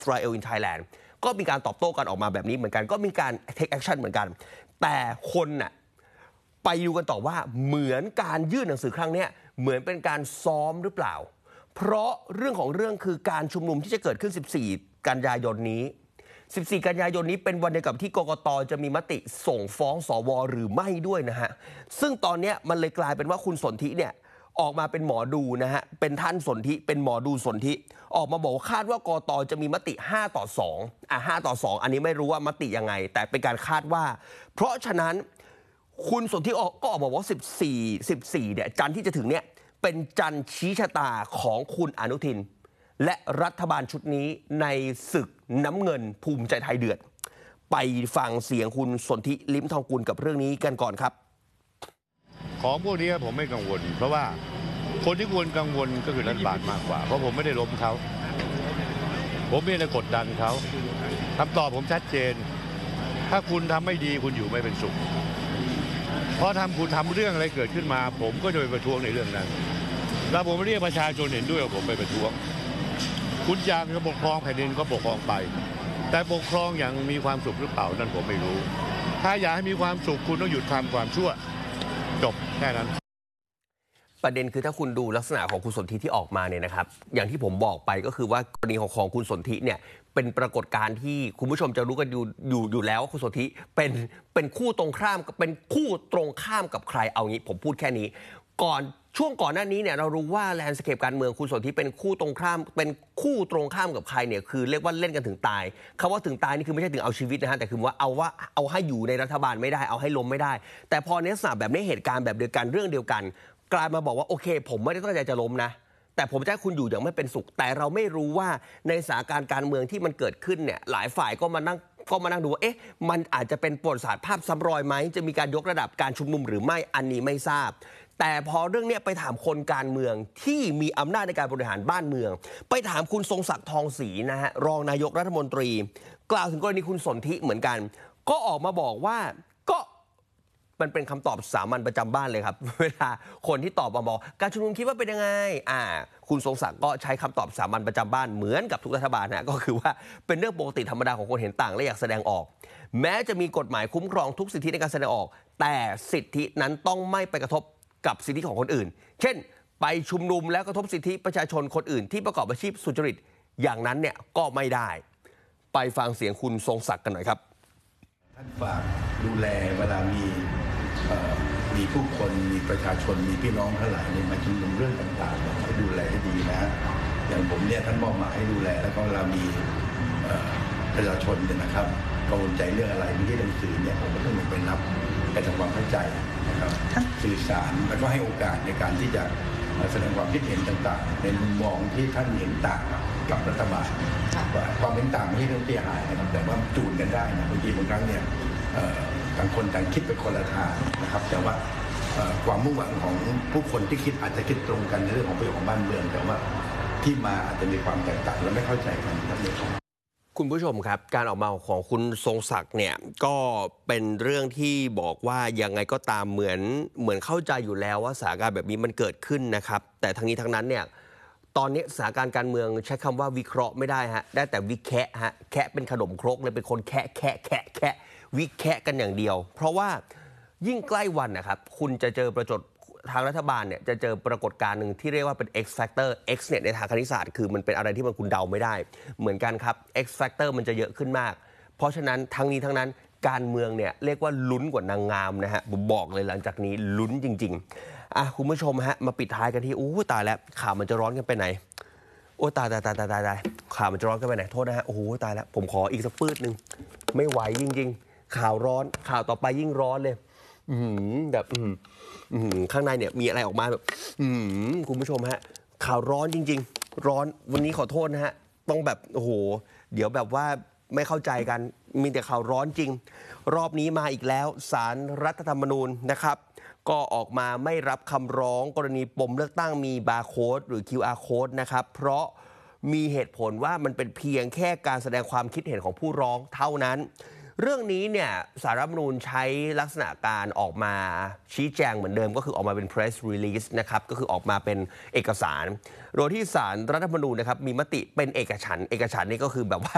Israel in Thailand ก็มีการตอบโต้กันออกมาแบบนี้เหมือนกันก็มีการ take action เหมือนกันแต่คนน่ะไปดูกันต่อว่าเหมือนการยื่นหนังสือครั้งนี้เหมือนเป็นการซ้อมหรือเปล่าเพราะเรื่องของเรื่องคือการชุมนุมที่จะเกิดขึ้น14 กันยายนนี้14 กันยายนนี้เป็นวันเดียวกับที่กกต.จะมีมติส่งฟ้องสว.หรือไม่ด้วยนะฮะซึ่งตอนนี้มันเลยกลายเป็นว่าคุณสนธิเนี่ยออกมาเป็นหมอดูนะฮะเป็นท่านสนธิเป็นหมอดูสนธิออกมาบอกคาดว่ากกต.จะมีมติ5-2 5-2อันนี้ไม่รู้ว่ามติยังไงแต่เป็นการคาดว่าเพราะฉะนั้นคุณสนธิก็ออกมาบอกว่า14เนี่ยจันทร์ที่จะถึงเนี่ยเป็นจันทร์ชี้ชะตาของคุณอนุทินและรัฐบาลชุดนี้ในศึกน้ำเงินภูมิใจไทยเดือดไปฟังเสียงคุณสนธิลิ้มทองกุลกับเรื่องนี้กันก่อนครับของพวกนี้ผมไม่กังวลเพราะว่าคนที่ควรกังวลก็คือรัฐบาลมากกว่าเพราะผมไม่ได้ล้มเขาผมไม่ได้กดดันเขาคำตอบผมชัดเจนถ้าคุณทำไม่ดีคุณอยู่ไม่เป็นสุขเพราะคุณทำเรื่องอะไรเกิดขึ้นมาผมก็จะไปประท้วงในเรื่องนั้นแล้วผมเรียกประชาชนเห็นด้วยผมไปประท้วงคุณอยากจะปกครองแผ่นดินก็ปกครองไปแต่ปกครองอย่างมีความสุขหรือเปล่านั่นผมไม่รู้ถ้าอยากให้มีความสุขคุณต้องหยุดทำความชั่วจบแค่นั้นประเด็นคือถ้าคุณดูลักษณะของคุณสนธิที่ออกมาเนี่ยนะครับอย่างที่ผมบอกไปก็คือว่ากรณีของคุณสนธิเนี่ยเป็นปรากฏการณ์ที่คุณผู้ชมจะรู้กันอยู่แล้วคุณสนธิเป็นคู่ตรงข้ามกับใครเอางี้ผมพูดแค่นี้ช่วงก่อนหน้านี้เนี่ยเรารู้ว่าแลนด์สเคปการเมืองคุณสนธิเป็นคู่ตรงข้ามกับใครเนี่ยคือเรียกว่าเล่นกันถึงตายคำว่าถึงตายนี่คือไม่ใช่ถึงเอาชีวิตนะฮะแต่คือว่าเอาให้อยู่ในรัฐบาลไม่ได้เอาให้ล้มไม่ได้แต่พอในลักษณะแบบนี้เหตุการณ์แบบเดียวกันเรื่องเดียวกันกลายมาบอกว่าโอเคผมไม่ได้ตั้งใจจะล้มนะแต่ผมจะให้คุณอยู่อย่างไม่เป็นสุขแต่เราไม่รู้ว่าในสถานการณ์การเมืองที่มันเกิดขึ้นเนี่ยหลายฝ่ายก็มานั่งดูว่ามันอาจจะเป็นประวัติศาสตร์ภาพซ้ำรอยไหมจะมีการยกระดับการชุมนุมหรือไม่อันนี้ไม่ทราบแต่พอเรื่องนี้ไปถามคนการเมืองที่มีอำนาจในการบริหารบ้านเมืองไปถามคุณทรงศักดิ์ทองศรีนะฮะรองนายกรัฐมนตรีกล่าวถึงกรณีคุณสนธิเหมือนกันก็ออกมาบอกว่าก็มันเป็นคำตอบสามัญประจำบ้านเลยครับเวลาคนที่ตอบมาบอกการชุมนุมคิดว่าเป็นยังไงคุณทรงศักดิ์ก็ใช้คำตอบสามัญประจำบ้านเหมือนกับทุกรัฐบาลนะก็คือว่าเป็นเรื่องปกติธรรมดาของคนเห็นต่างและอยากแสดงออกแม้จะมีกฎหมายคุ้มครองทุกสิทธิในการแสดงออกแต่สิทธินั้นต้องไม่ไปกระทบกับสิทธิของคนอื่นเช่นไปชุมนุมแล้วกระทบสิทธิประชาชนคนอื่นที่ประกอบอาชีพสุจริตอย่างนั้นเนี่ยก็ไม่ได้ไปฟังเสียงคุณทรงศักดิ์กันหน่อยครับท่านฝากดูแลเวลามีผู้คนมีประชาชนมีพี่น้องทั้งหลายมาชุมนุมเรื่องต่างๆให้ดูแลให้ดีนะอย่างผมเนี่ยท่านมอบหมายให้ดูแลแล้วก็เวลามีประชาชนเนี่ยนะครับกังวลใจเรื่องอะไรไม่ใช่หนังสือเนี่ยผมก็ต้องไปนับไปทำความเข้าใจนะครับสื่อสารแล้วก็ให้โอกาสในการที่จะแสดงความคิดเห็นต่างๆในมุมมองที่ท่านเห็นต่างกับรัฐบาลความเห็นต่างไม่ใช่เรื่องเสียหายนะครับแต่ว่าจูนกันได้นะบางทีบางครั้งเนี่ยต่างคนต่างคิดไปคนละทางนะครับแต่ว่าความมุ่งหวังของผู้คนที่คิดอาจจะคิดตรงกันในเรื่องของประโยชน์ของบ้านเมืองแต่ว่าที่มาอาจจะมีความแตกต่างและไม่เข้าใจกันนั่นเองคุณผู้ชมครับการออกมาของคุณทรงศักดิ์เนี่ยก็เป็นเรื่องที่บอกว่ายังไงก็ตามเหมือนเข้าใจอยู่แล้วว่าสถานการณ์แบบนี้มันเกิดขึ้นนะครับแต่ทั้งนี้ทั้งนั้นเนี่ยตอนนี้สถานการณ์การเมืองใช้คำว่าวิเคราะห์ไม่ได้ฮะได้แต่วิแคะฮะแคะเป็นขนมครกเลยเป็นคนแคะวิแคะกันอย่างเดียวเพราะว่ายิ่งใกล้วันนะครับคุณจะเจอประจดทางรัฐบาลเนี่ยจะเจอปรากฏการณ์หนึ่งที่เรียกว่าเป็น X factor X เนี่ยในทางคณิตศาสตร์คือมันเป็นอะไรที่มันคุณเดาไม่ได้เหมือนกันครับ X factor มันจะเยอะขึ้นมากเพราะฉะนั้นทั้งนี้ทั้งนั้นการเมืองเนี่ยเรียกว่าลุ้นกว่านางงามนะฮะผมบอกเลยหลังจากนี้ลุ้นจริงๆคุณผู้ชมฮะมาปิดท้ายกันที่ตายแล้วข่าวมันจะร้อนกันไปไหนตายข่าวมันจะร้อนกันไปไหนโทษนะฮะตายแล้วผมขออีกสักปื้ดนึงไม่ไหวจริงๆข่าวร้อนข่าวต่อไปยิ่งร้อนเลยแบบข้างในเนี่ยมีอะไรออกมาแบบคุณผู้ชมฮะข่าวร้อนจริงๆร้อนวันนี้ขอโทษนะฮะต้องแบบเดี๋ยวแบบว่าไม่เข้าใจกันมีแต่ข่าวร้อนจริงรอบนี้มาอีกแล้วศาลรัฐธรรมนูญนะครับก็ออกมาไม่รับคำร้องกรณีปมเลือกตั้งมีบาร์โค้ดหรือ QR code นะครับเพราะมีเหตุผลว่ามันเป็นเพียงแค่การแสดงความคิดเห็นของผู้ร้องเท่านั้นเรื่องนี้เนี่ยศาลรัฐธรรมนูญใช้ลักษณะการออกมาชี้แจงเหมือนเดิมก็คือออกมาเป็น press release นะครับก็คือออกมาเป็นเอกสารโดยที่ศาลรัฐธรรมนูญนะครับมีมติเป็นเอกฉันท์นี่ก็คือแบบว่า